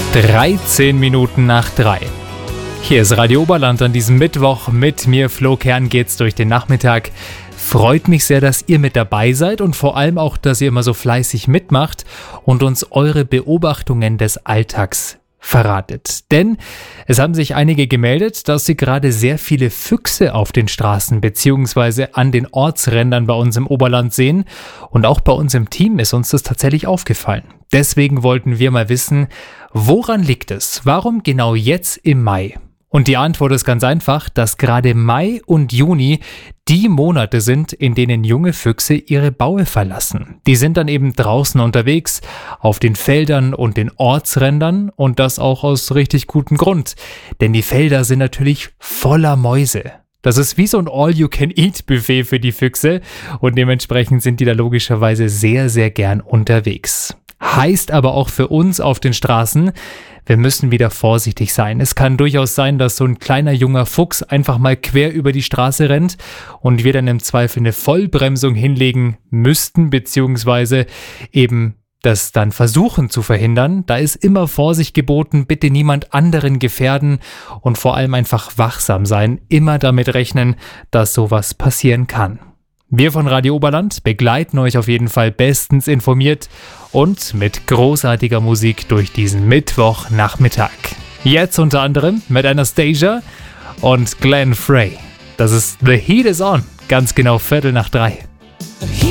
13 Minuten nach 3. Hier ist Radio Oberland an diesem Mittwoch. Mit mir, Flo Kern, geht's durch den Nachmittag. Freut mich sehr, dass ihr mit dabei seid und vor allem auch, dass ihr immer so fleißig mitmacht und uns eure Beobachtungen des Alltags verratet. Denn es haben sich einige gemeldet, dass sie gerade sehr viele Füchse auf den Straßen bzw. an den Ortsrändern bei uns im Oberland sehen. Und auch bei uns im Team ist uns das tatsächlich aufgefallen. Deswegen wollten wir mal wissen, woran liegt es? Warum genau jetzt im Mai? Und die Antwort ist ganz einfach, dass gerade Mai und Juni die Monate sind, in denen junge Füchse ihre Baue verlassen. Die sind dann eben draußen unterwegs, auf den Feldern und den Ortsrändern und das auch aus richtig gutem Grund. Denn die Felder sind natürlich voller Mäuse. Das ist wie so ein All-You-Can-Eat-Buffet für die Füchse und dementsprechend sind die da logischerweise sehr, sehr gern unterwegs. Heißt aber auch für uns auf den Straßen, wir müssen wieder vorsichtig sein. Es kann durchaus sein, dass so ein kleiner junger Fuchs einfach mal quer über die Straße rennt und wir dann im Zweifel eine Vollbremsung hinlegen müssten, beziehungsweise eben das dann versuchen zu verhindern. Da ist immer Vorsicht geboten, bitte niemand anderen gefährden und vor allem einfach wachsam sein, immer damit rechnen, dass sowas passieren kann. Wir von Radio Oberland begleiten euch auf jeden Fall bestens informiert und mit großartiger Musik durch diesen Mittwochnachmittag. Jetzt unter anderem mit Anastasia und Glenn Frey. Das ist The Heat Is On, ganz genau 3:15.